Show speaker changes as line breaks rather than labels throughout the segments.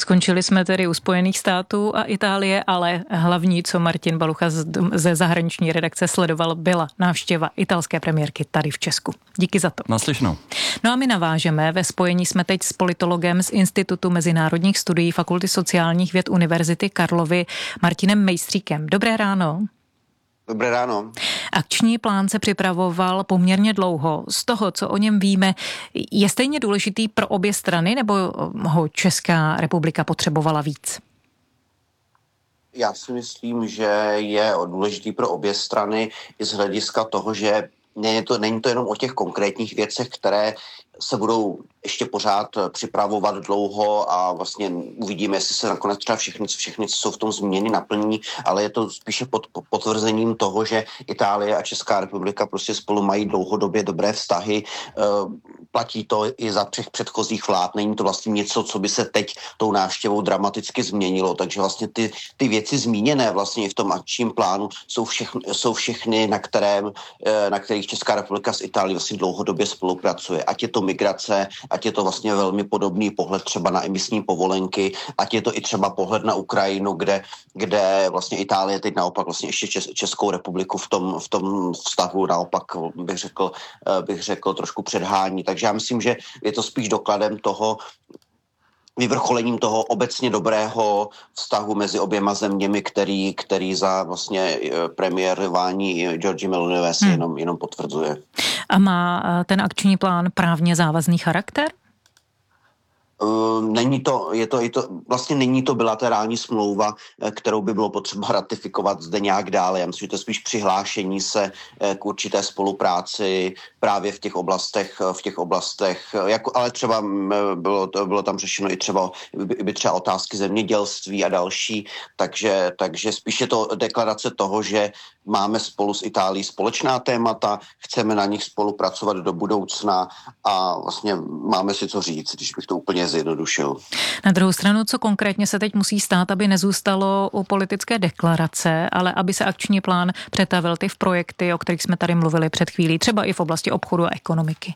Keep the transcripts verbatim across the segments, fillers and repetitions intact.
Skončili jsme tedy u Spojených států a Itálie, ale hlavní, co Martin Balucha ze zahraniční redakce sledoval, byla návštěva italské premiérky tady v Česku. Díky za to.
Naslyšenou.
No a my navážeme. Ve spojení jsme teď s politologem z Institutu mezinárodních studií Fakulty sociálních věd Univerzity Karlovy Martinem Mejstříkem. Dobré ráno.
Dobré ráno.
Akční plán se připravoval poměrně dlouho. Z toho, co o něm víme, je stejně důležitý pro obě strany, nebo ho Česká republika potřebovala víc?
Já si myslím, že je důležitý pro obě strany i z hlediska toho, že není to, není to jenom o těch konkrétních věcech, které se budou ještě pořád připravovat dlouho a vlastně uvidíme, jestli se nakonec třeba všechny, všechny co jsou v tom změny naplní, ale je to spíše pod, potvrzením toho, že Itálie a Česká republika prostě spolu mají dlouhodobě dobré vztahy. Platí to i za třech předchozích vlád. Není to vlastně něco, co by se teď tou návštěvou dramaticky změnilo. Takže vlastně ty, ty věci zmíněné vlastně i v tom akčním plánu jsou všechny, jsou všechny na, kterém, na kterých Česká republika s Itálií vlastně dlouhodobě spolupracuje. Ať je to migrace, ať je to vlastně velmi podobný pohled třeba na emisní povolenky, ať je to i třeba pohled na Ukrajinu, kde, kde vlastně Itálie teď naopak vlastně ještě Českou republiku v tom, v tom vztahu naopak bych řekl, bych řekl trošku předhání. Takže já myslím, že je to spíš dokladem toho, vyvrcholením toho obecně dobrého vztahu mezi oběma zeměmi, který, který za vlastně premiérování Giorgie Meloniové si hmm. jenom, jenom potvrzuje.
A má ten akční plán právně závazný charakter?
Není to, je to, je to, vlastně není to bilaterální smlouva, kterou by bylo potřeba ratifikovat zde nějak dále. Já myslím, že to je spíš přihlášení se k určité spolupráci právě v těch oblastech, v těch oblastech, jako, ale třeba bylo, to, bylo tam řešeno i třeba, by třeba otázky zemědělství a další, takže, takže spíš je to deklarace toho, že máme spolu s Itálií společná témata, chceme na nich spolupracovat do budoucna a vlastně máme si co říct, když bych to úplně zjednodušil.
Na druhou stranu, co konkrétně se teď musí stát, aby nezůstalo u politické deklarace, ale aby se akční plán přetavil ty v projekty, o kterých jsme tady mluvili před chvílí, třeba i v oblasti obchodu a ekonomiky?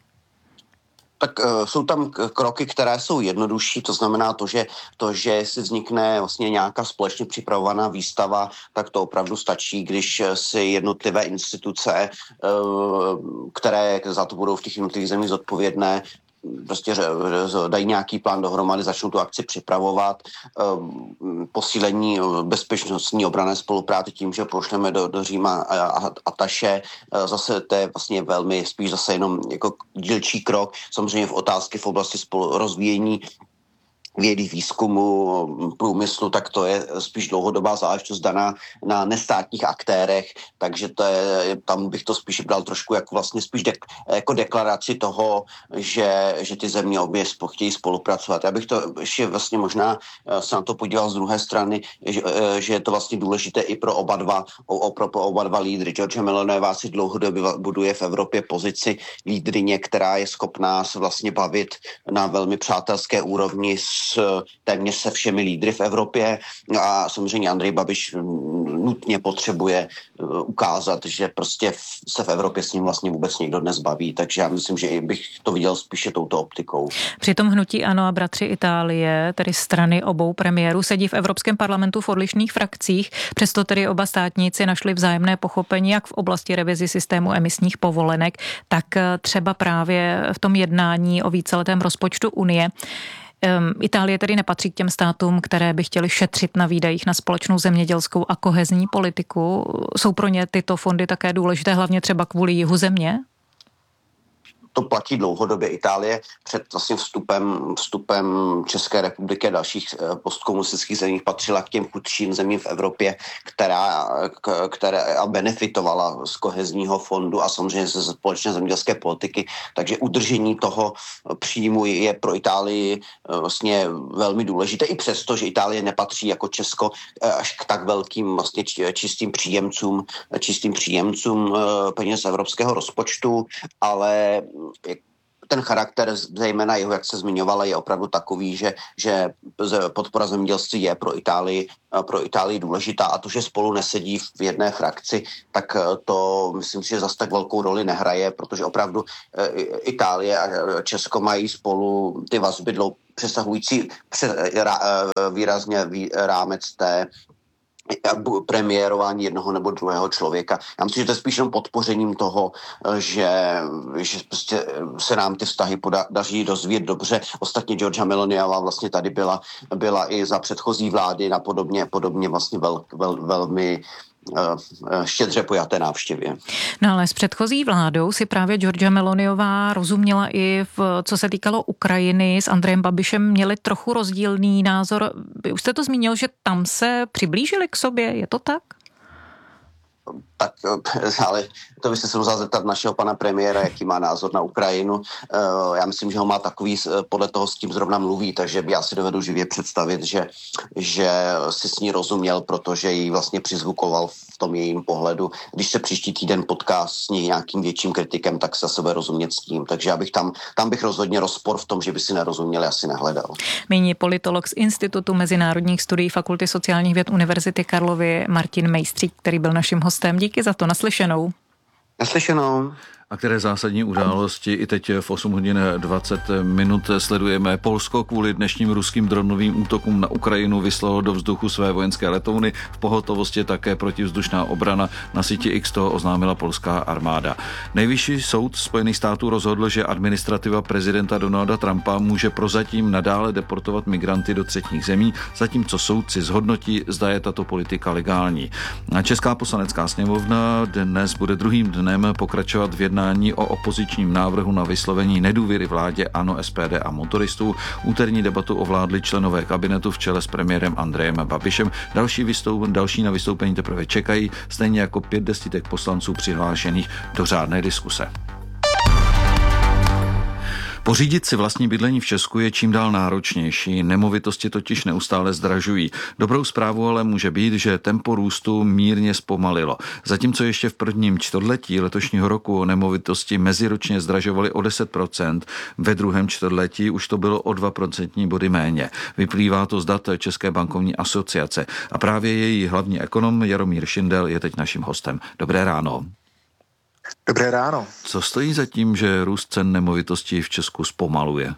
Tak uh, jsou tam k- kroky, které jsou jednodušší, to znamená to, že to, že si vznikne vlastně nějaká společně připravovaná výstava, tak to opravdu stačí, když si jednotlivé instituce, uh, které za to budou v těch jednotlivých zemích zodpovědné, prostě dají nějaký plán dohromady, začnou tu akci připravovat, posílení bezpečnostní obranné spolupráce tím, že pošleme do, do Říma ataše, zase to je vlastně velmi spíš zase jenom jako dílčí krok, samozřejmě v otázky v oblasti spolu rozvíjení vědy, výzkumu, průmyslu, tak to je spíš dlouhodobá záležitost daná na nestátních aktérech, takže to je, tam bych to spíš bral trošku jako vlastně spíš dek, jako deklaraci toho, že, že ty země obě chtějí spolupracovat. Já bych to ještě vlastně možná se na to podíval z druhé strany, že, že je to vlastně důležité i pro oba dva, o, pro, pro oba dva lídry. Giorgia Meloniová si dlouhodobě buduje v Evropě pozici lídryně, která je schopná se vlastně bavit na velmi přátelské úrovni s téměř se všemi lídry v Evropě a samozřejmě Andrej Babiš nutně potřebuje ukázat, že prostě se v Evropě s ním vlastně vůbec nikdo nezbaví, takže já myslím, že bych to viděl spíše touto optikou.
Při tom hnutí ANO a bratři Itálie, tedy strany obou premiérů, sedí v Evropském parlamentu v odlišných frakcích, přesto tedy oba státníci našli vzájemné pochopení jak v oblasti revizi systému emisních povolenek, tak třeba právě v tom jednání o víceletém rozpočtu Unie. Itálie tedy nepatří k těm státům, které by chtěly šetřit na výdajích na společnou zemědělskou a kohezní politiku. Jsou pro ně tyto fondy také důležité, hlavně třeba kvůli jihu země?
To platí dlouhodobě. Itálie před vlastně vstupem, vstupem České republiky a dalších postkomunistických zemí patřila k těm chudším zemím v Evropě, která, která benefitovala z kohezního fondu a samozřejmě ze společné zemědělské politiky. Takže udržení toho příjmu je pro Itálii vlastně velmi důležité. I přesto, že Itálie nepatří jako Česko až k tak velkým vlastně čistým příjemcům, čistým příjemcům peněz z evropského rozpočtu, ale ten charakter, zejména jeho, jak se zmiňovala, je opravdu takový, že, že podpora zemědělství je pro Itálii, pro Itálii důležitá a to, že spolu nesedí v jedné frakci, tak to myslím si, že zas tak velkou roli nehraje, protože opravdu Itálie a Česko mají spolu ty vazby dlou, přesahující výrazně rámec té premiérování jednoho nebo druhého člověka. Já myslím, že to je spíš jenom podpořením toho, že, že prostě se nám ty vztahy poda, daří rozvíjet dobře. Ostatně Giorgia Meloniová vlastně tady byla, byla i za předchozí vlády na podobně, podobně vlastně vel, vel, velmi štědře pojaté návštěvě.
No ale s předchozí vládou si právě Giorgia Meloniová rozuměla i v, co se týkalo Ukrajiny, s Andrejem Babišem měli trochu rozdílný názor. Už jste to zmínil, že tam se přiblížili k sobě, je to tak?
Tak, ale to byste se musel zeptat našeho pana premiéra, jaký má názor na Ukrajinu. Já myslím, že ho má takový podle toho, s tím zrovna mluví, takže já si dovedu živě představit, že, že si s ní rozuměl, protože ji vlastně přizvukoval v tom jejím pohledu. Když se příští týden potká s ní nějakým větším kritikem, tak se sebe rozumět s tím. Takže já bych tam, tam bych rozhodně rozpor v tom, že by si nerozuměli, asi nehledal.
Míní politolog z Institutu mezinárodních studií Fakulty sociálních věd Univerzity Karlovy Martin Mejstřík, který byl naším hostem. Díky za to, naslyšenou.
Naslyšenou.
A které zásadní události i teď v osm hodin dvacet minut sledujeme. Polsko kvůli dnešním ruským dronovým útokům na Ukrajinu vyslalo do vzduchu své vojenské letouny. V pohotovosti také protivzdušná obrana. Na síti X to oznámila polská armáda. Nejvyšší soud Spojených států rozhodl, že administrativa prezidenta Donalda Trumpa může prozatím nadále deportovat migranty do třetích zemí, zatímco soudci zhodnotí, zda je tato politika legální. Česká poslanecká sněmovna dnes bude druhým dnem pokračovat v jednání o opozičním návrhu na vyslovení nedůvěry vládě ANO, S P D a motoristů. Úterní debatu ovládli členové kabinetu v čele s premiérem Andrejem Babišem. Další, vystoup, další na vystoupení teprve čekají, stejně jako pět desítek poslanců přihlášených do řádné diskuse. Pořídit si vlastní bydlení v Česku je čím dál náročnější, nemovitosti totiž neustále zdražují. Dobrou zprávou ale může být, že tempo růstu mírně zpomalilo. Zatímco ještě v prvním čtvrtletí letošního roku nemovitosti meziročně zdražovaly o deset procent, ve druhém čtvrtletí už to bylo o dva procentní body méně. Vyplývá to z dat České bankovní asociace a právě její hlavní ekonom Jaromír Šindel je teď naším hostem. Dobré ráno.
Dobré ráno.
Co stojí za tím, že růst cen nemovitostí v Česku zpomaluje?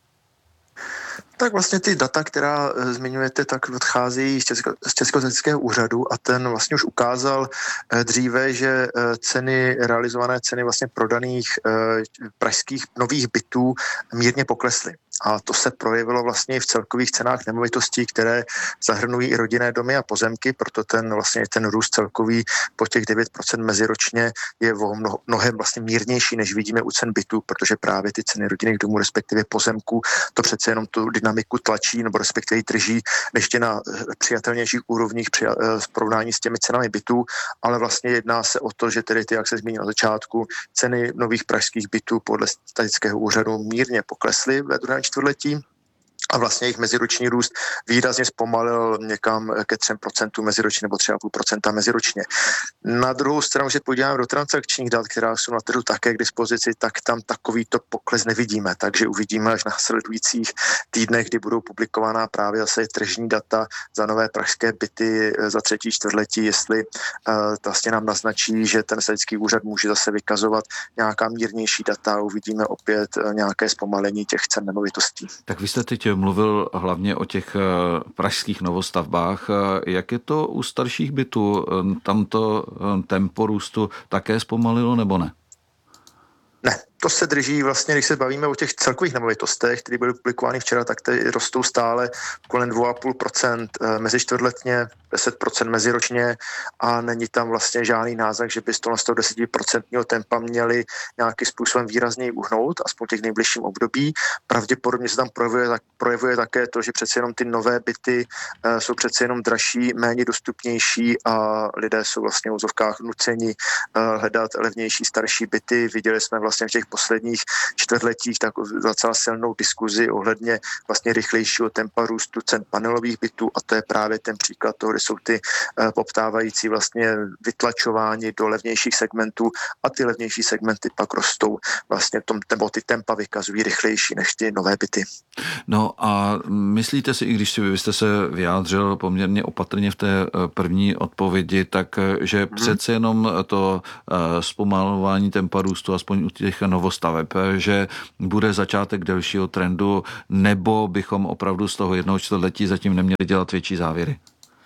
Tak vlastně ty data, která zmiňujete, tak odcházejí z, Česko, z Českého statistického úřadu a ten vlastně už ukázal dříve, že ceny, realizované ceny vlastně prodaných pražských nových bytů mírně poklesly. A to se projevilo vlastně v celkových cenách nemovitostí, které zahrnují i rodinné domy a pozemky, proto ten vlastně ten růst celkový po těch devět procent meziročně je mnoho, mnohem vlastně mírnější, než vidíme u cen bytů, protože právě ty ceny rodinných domů, respektive pozemků, to přece jenom tu dynamiku tlačí, nebo respektive drží ještě na přijatelnějších úrovních při, v porovnání s těmi cenami bytů, ale vlastně jedná se o to, že tedy ty, jak se zmínil na začátku, ceny nových pražských bytů podle statistického úřadu mírně poklesly ve druhém čtvrtletí. A vlastně jejich meziroční růst výrazně zpomalil někam ke třem procentům meziročně nebo tři celá pět procenta meziročně. Na druhou stranu, že podíváme do transakčních dat, která jsou na trhu také k dispozici, tak tam takovýto pokles nevidíme. Takže uvidíme až na následujících týdnech, kdy budou publikovaná právě zase tržní data za nové pražské byty za třetí čtvrtletí, jestli uh, vlastně nám naznačí, že ten statistický úřad může zase vykazovat nějaká mírnější data. Uvidíme opět uh, nějaké zpomalení těch cen nemovitostí.
Tak vy jste teď mluvil hlavně o těch pražských novostavbách. Jak je to u starších bytů? Tam to tempo růstu také zpomalilo nebo ne?
Ne, to se drží vlastně, když se bavíme o těch celkových nemovitostech, které byly publikovány včera, tak ty rostou stále kolem dva celá pět procenta mezi čtvrtletně, deset procent meziročně a není tam vlastně žádný náznak, že by z toho deset procent tempa měli nějakým způsobem výrazněji uhnout, aspoň v těch nejbližším období. Pravděpodobně se tam projevuje, tak, projevuje také to, že přece jenom ty nové byty uh, jsou přece jenom dražší, méně dostupnější a lidé jsou vlastně v úzovkách nuceni uh, hledat levnější starší byty. Viděli jsme vlastně v těch posledních čtvrtletích tak docela silnou diskuzi ohledně vlastně rychlejšího tempa růstu cen panelových bytů a to je právě ten příklad toho, kde jsou ty poptávající vlastně vytlačování do levnějších segmentů a ty levnější segmenty pak rostou vlastně tom, nebo ty tempa vykazují rychlejší než ty nové byty.
No a myslíte si, i když si vy jste se vyjádřil poměrně opatrně v té první odpovědi, tak že hmm. přece jenom to zpomalování tempa růstu, aspoň u těch novostaveb, že bude začátek delšího trendu, nebo bychom opravdu z toho jednoho čtvrtletí zatím neměli dělat větší závěry?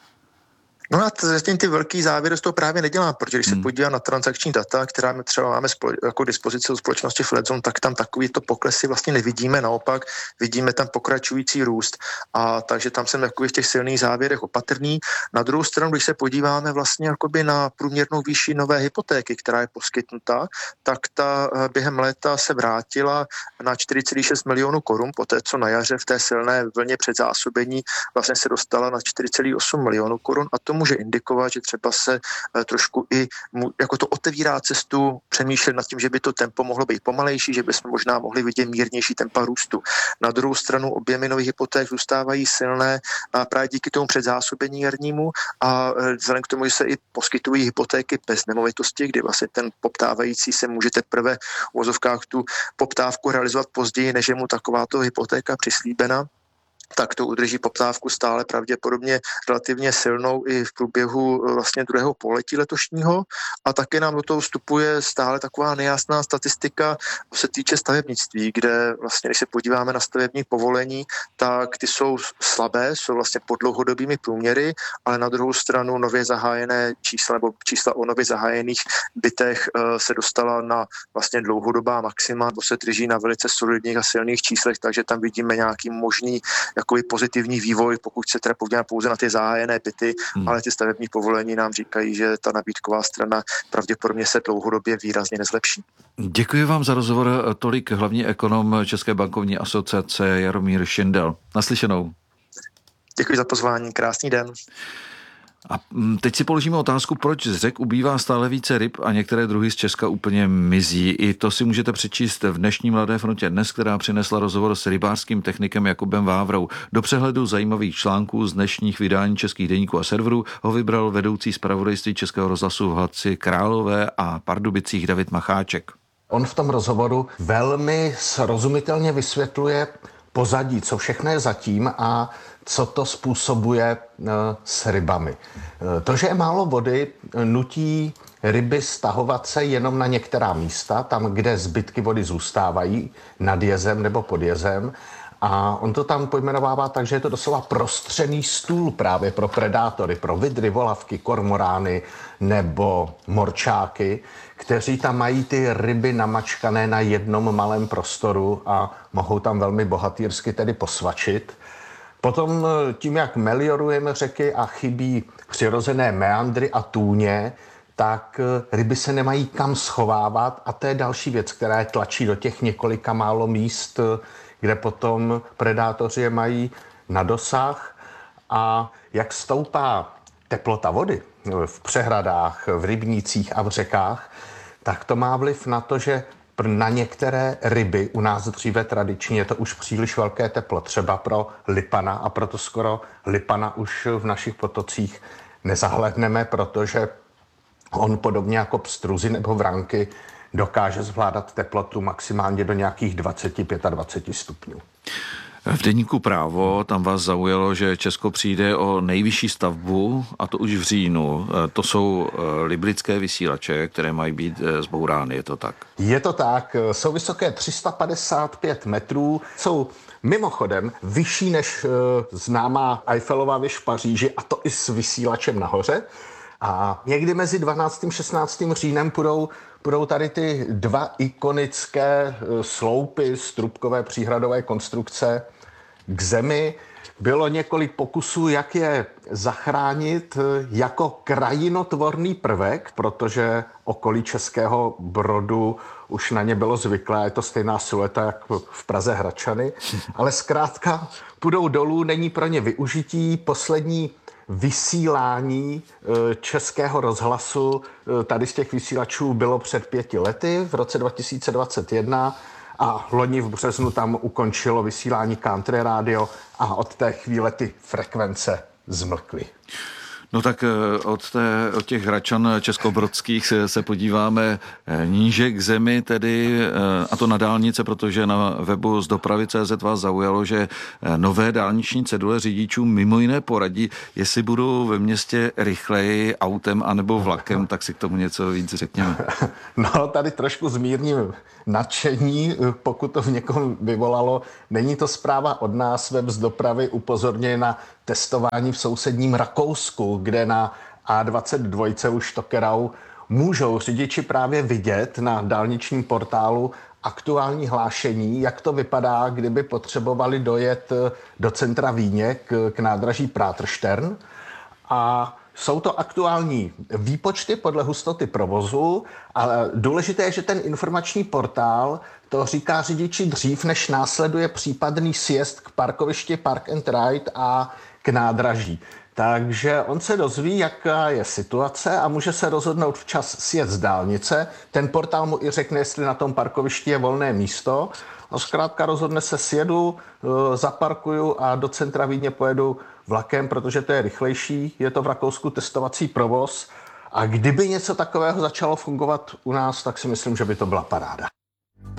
No a zatím ty velký závěry z toho právě nedělám, protože když se hmm. podívám na transakční data, která my třeba máme spole, jako dispozici od společnosti Fledzone, tak tam takovýto poklesy vlastně nevidíme, naopak vidíme tam pokračující růst a takže tam jsem jako v těch silných závěrech opatrný. Na druhou stranu, když se podíváme vlastně jakoby na průměrnou výši nové hypotéky, která je poskytnuta, tak ta během léta se vrátila na čtyři celá šest milionů korun, poté co na jaře v té silné vlně předzásobení vlastně se dostala na čtyři celá osm milionů korun a tomu může indikovat, že třeba se trošku i jako to otevírá cestu přemýšlet nad tím, že by to tempo mohlo být pomalejší, že bychom možná mohli vidět mírnější tempa růstu. Na druhou stranu objemy nových hypoték zůstávají silné a právě díky tomu předzásobení jarnímu a vzhledem k tomu, že se i poskytují hypotéky bez nemovitosti, kdy vlastně ten poptávající se může teprve v uvozovkách tu poptávku realizovat později, než je mu takováto hypotéka přislíbena, tak to udrží poptávku stále pravděpodobně relativně silnou i v průběhu vlastně druhého pololetí letošního a také nám do toho vstupuje stále taková nejasná statistika, co se týče stavebnictví, kde vlastně, když se podíváme na stavební povolení, tak ty jsou slabé, jsou vlastně pod dlouhodobými průměry, ale na druhou stranu nově zahájené čísla nebo čísla o nově zahájených bytech se dostala na vlastně dlouhodobá maxima, nebo se drží na velice solidních a silných číslech, takže tam vidíme nějaký možný takový pozitivní vývoj, pokud se teda podíváme pouze na ty zahájené byty, hmm. ale ty stavební povolení nám říkají, že ta nabídková strana pravděpodobně se dlouhodobě výrazně nezlepší.
Děkuji vám za rozhovor. Tolik hlavní ekonom České bankovní asociace Jaromír Šindel. Naslyšenou.
Děkuji za pozvání, krásný den.
A teď si položíme otázku, proč z řek ubývá stále více ryb a některé druhy z Česka úplně mizí. I to si můžete přečíst v dnešní Mladé frontě dnes, která přinesla rozhovor s rybářským technikem Jakubem Vávrou. Do přehledu zajímavých článků z dnešních vydání českých deníků a serverů ho vybral vedoucí zpravodajství Českého rozhlasu v Hradci Králové a Pardubicích David Macháček.
On v tom rozhovoru velmi srozumitelně vysvětluje pozadí, co všechno je zatím a co to způsobuje s rybami. To, že je málo vody, nutí ryby stahovat se jenom na některá místa, tam, kde zbytky vody zůstávají, nad jezem nebo pod jezem. A on to tam pojmenovává tak, že je to doslova prostřený stůl právě pro predátory, pro vidry, volavky, kormorány nebo morčáky, kteří tam mají ty ryby namačkané na jednom malém prostoru a mohou tam velmi bohatýrsky tedy posvačit. Potom tím, jak meliorujeme řeky a chybí přirozené meandry a tůně, tak ryby se nemají kam schovávat a to je další věc, která je tlačí do těch několika málo míst, kde potom predátoři je mají na dosah. A jak stoupá teplota vody v přehradách, v rybnících a v řekách, tak to má vliv na to, že na některé ryby u nás dříve tradičně je to už příliš velké teplo, třeba pro lipana a proto skoro lipana už v našich potocích nezahledneme, protože on podobně jako pstruzy nebo vranky dokáže zvládat teplotu maximálně do nějakých dvacet pět a dvacet stupňů.
V deníku Právo tam vás zaujalo, že Česko přijde o nejvyšší stavbu, a to už v říjnu. To jsou librické vysílače, které mají být zbourány, je to tak?
Je to tak, jsou vysoké tři sta padesát pět metrů, jsou mimochodem vyšší než známá Eiffelova věž v Paříži, a to i s vysílačem nahoře. A někdy mezi dvanáctým a šestnáctým říjnem půjdou, půjdou tady ty dva ikonické sloupy z trubkové příhradové konstrukce k zemi. Bylo několik pokusů, jak je zachránit jako krajinotvorný prvek, protože okolí Českého Brodu už na ně bylo zvyklé, je to stejná silueta jak v Praze Hradčany, ale zkrátka půjdou dolů, není pro ně využití. Poslední vysílání Českého rozhlasu tady z těch vysílačů bylo před pěti lety, v roce dva tisíce dvacet jedna, a loni v březnu tam ukončilo vysílání Country Radio a od té chvíle ty frekvence zmlkly.
No tak od, té, od těch Hradčan českobrodských se, se podíváme níže k zemi, tedy, a to na dálnice, protože na webu z dopravy tečka cé zet vás zaujalo, že nové dálniční cedule řidičům mimo jiné poradí, jestli budou ve městě rychleji autem anebo vlakem, tak si k tomu něco víc řekněme.
No, tady trošku zmírním nadšení, pokud to v někom vyvolalo. Není to zpráva od nás, web z dopravy upozorňuje na testování v sousedním Rakousku, kde na á dvacet dva u Stockerau můžou řidiči právě vidět na dálničním portálu aktuální hlášení, jak to vypadá, kdyby potřebovali dojet do centra Vídně k, k nádraží Praterstern. A jsou to aktuální výpočty podle hustoty provozu, ale důležité je, že ten informační portál to říká řidiči dřív, než následuje případný sjezd k parkovišti Park and Ride a k nádraží. Takže on se dozví, jaká je situace a může se rozhodnout včas sjet z dálnice. Ten portál mu i řekne, jestli na tom parkovišti je volné místo. No zkrátka rozhodne se, sjedu, zaparkuju a do centra Vídně pojedu vlakem, protože to je rychlejší. Je to v Rakousku testovací provoz. A kdyby něco takového začalo fungovat u nás, tak si myslím, že by to byla paráda.